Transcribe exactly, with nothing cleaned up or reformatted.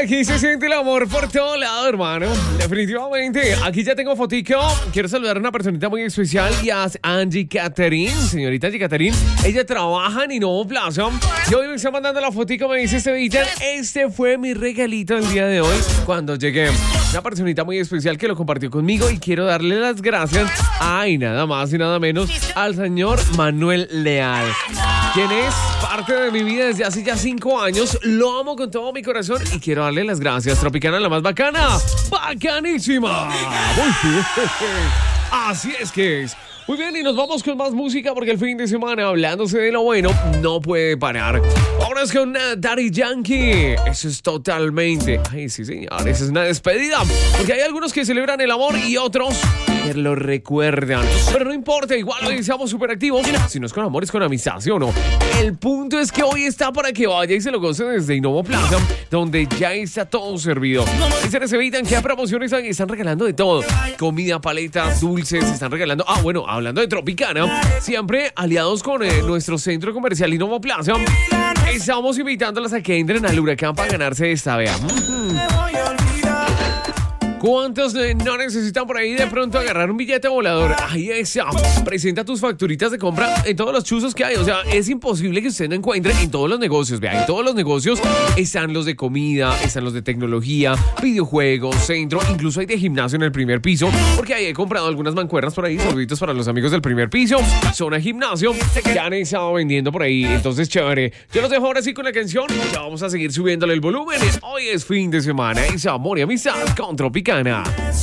aquí se siente el amor por todo lado, hermano. Definitivamente. Aquí ya tengo fotico. Quiero saludar a una personita muy especial y a Angie Catherine. Señorita Angie Catherine. Ella trabaja en Innovo Plaza. Y hoy me está mandando la fotico. Me dice Estevitan, este fue mi regalito el día de hoy cuando llegué. Una personita muy especial que lo compartió conmigo y quiero darle las gracias a, y nada más y nada menos, al señor Manuel Leal, quien es parte de mi vida desde hace ya cinco años. Lo amo con todo mi corazón y quiero darle las gracias. Tropicana, la más bacana, bacanísima. Muy bien. Así es que es. Muy bien, y nos vamos con más música porque el fin de semana, hablándose de lo bueno, no puede parar. Ahora es con uh, Daddy Yankee. Eso es totalmente... Ay, sí, señor, esa es una despedida. Porque hay algunos que celebran el amor y otros que lo recuerdan. Pero no importa, igual hoy seamos súper activos. Si no es con amor, es con amistad, ¿sí o no? El punto es que hoy está para que vaya y se lo goce desde Innovo Plaza, donde ya está todo servido. Y se les evitan que a promociones están regalando de todo. Comida, paletas, dulces, están regalando... Ah, bueno, hablando de Tropicana, siempre aliados con eh, nuestro centro comercial Innovo Plaza, estamos invitándolas a que entren al Huracán para ganarse esta, vea. Mm-hmm. ¿Cuántos eh, no necesitan por ahí de pronto agarrar un billete volador? Ahí está. Presenta tus facturitas de compra en todos los chuzos que hay. O sea, es imposible que usted no encuentre en todos los negocios. Vea, en todos los negocios están los de comida, están los de tecnología, videojuegos, centro. Incluso hay de gimnasio en el primer piso. Porque ahí he comprado algunas mancuernas por ahí. Saluditos para los amigos del primer piso. Zona gimnasio. Ya han estado vendiendo por ahí. Entonces, chévere. Yo los dejo ahora sí con la canción. Ya vamos a seguir subiéndole el volumen. Hoy es fin de semana. Es amor y amistad con Tropicana.